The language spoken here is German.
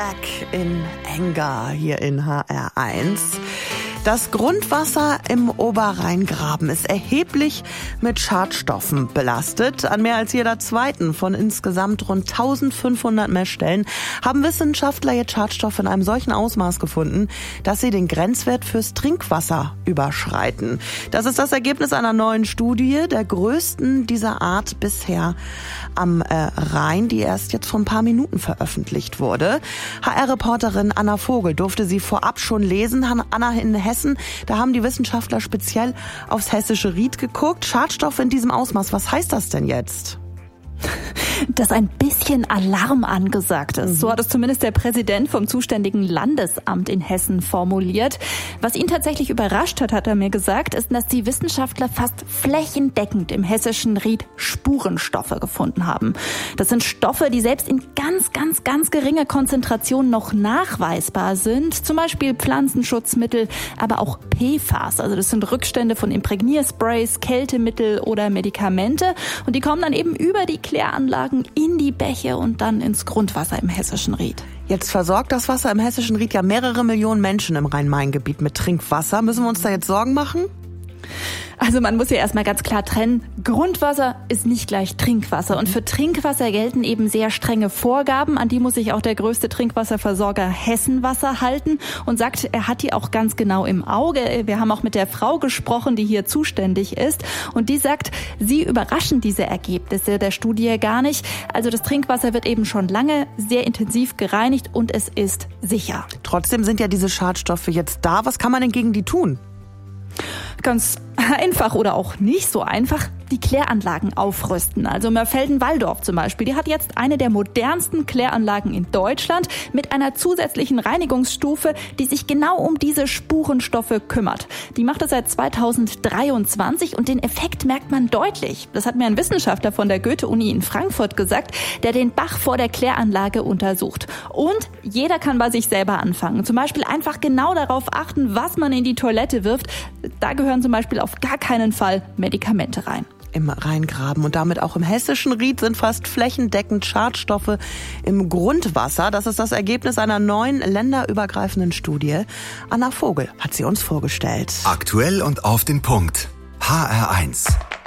In Enga hier in HR1. Das Grundwasser im Oberrheingraben ist erheblich mit Schadstoffen belastet. An mehr als jeder zweiten von insgesamt rund 1500 Messstellen haben Wissenschaftler jetzt Schadstoffe in einem solchen Ausmaß gefunden, dass sie den Grenzwert fürs Trinkwasser überschreiten. Das ist das Ergebnis einer neuen Studie, der größten dieser Art bisher am Rhein, die erst jetzt vor ein paar Minuten veröffentlicht wurde. HR-Reporterin Anna Vogel durfte sie vorab schon lesen. Anna, in Hessen, da haben die Wissenschaftler speziell aufs hessische Ried geguckt. Schadstoffe in diesem Ausmaß, was heißt das denn jetzt? Dass ein bisschen Alarm angesagt ist. So hat es zumindest der Präsident vom zuständigen Landesamt in Hessen formuliert. Was ihn tatsächlich überrascht hat, hat er mir gesagt, ist, dass die Wissenschaftler fast flächendeckend im hessischen Ried Spurenstoffe gefunden haben. Das sind Stoffe, die selbst in ganz geringer Konzentration noch nachweisbar sind. Zum Beispiel Pflanzenschutzmittel, aber auch PFAS. Also das sind Rückstände von Imprägniersprays, Kältemittel oder Medikamente. Und die kommen dann eben über die Kläranlagen in die Bäche und dann ins Grundwasser im hessischen Ried. Jetzt versorgt das Wasser im hessischen Ried ja mehrere Millionen Menschen im Rhein-Main-Gebiet mit Trinkwasser. Müssen wir uns da jetzt Sorgen machen? Also man muss ja erstmal ganz klar trennen, Grundwasser ist nicht gleich Trinkwasser. Und für Trinkwasser gelten eben sehr strenge Vorgaben. An die muss sich auch der größte Trinkwasserversorger Hessenwasser halten und sagt, er hat die auch ganz genau im Auge. Wir haben auch mit der Frau gesprochen, die hier zuständig ist. Und die sagt, sie überraschen diese Ergebnisse der Studie gar nicht. Also das Trinkwasser wird eben schon lange sehr intensiv gereinigt und es ist sicher. Trotzdem sind ja diese Schadstoffe jetzt da. Was kann man denn gegen die tun? Ganz einfach oder auch nicht so einfach, die Kläranlagen aufrüsten. Also Mörfelden-Walldorf zum Beispiel, die hat jetzt eine der modernsten Kläranlagen in Deutschland mit einer zusätzlichen Reinigungsstufe, die sich genau um diese Spurenstoffe kümmert. Die macht es seit 2023 und den Effekt merkt man deutlich. Das hat mir ein Wissenschaftler von der Goethe-Uni in Frankfurt gesagt, der den Bach vor der Kläranlage untersucht. Und jeder kann bei sich selber anfangen. Zum Beispiel einfach genau darauf achten, was man in die Toilette wirft. Da gehören zum Beispiel auf gar keinen Fall Medikamente rein. Im Rheingraben und damit auch im hessischen Ried sind fast flächendeckend Schadstoffe im Grundwasser. Das ist das Ergebnis einer neuen länderübergreifenden Studie. Anna Vogel hat sie uns vorgestellt. Aktuell und auf den Punkt. HR1.